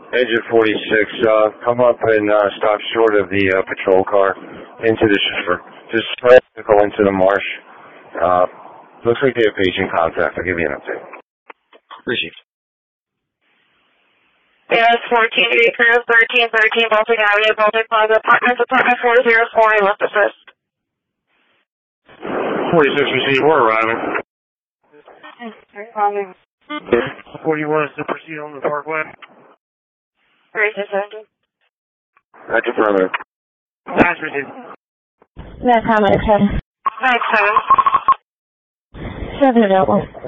Engine 46, come up and stop short of the patrol car into the chauffeur. Just go into the marsh. Looks like they have patient contact. I'll give you an update. Received. Yes, 14 Crew, 1313 Baltic Avenue, Baltic Plaza, Apartments, Apartment 404, I left assist. 46 received, we're arriving. Responding. What do you want us to proceed on the parkway? 3670. That's affirmative. That's received. That's how much, 97. 7 available.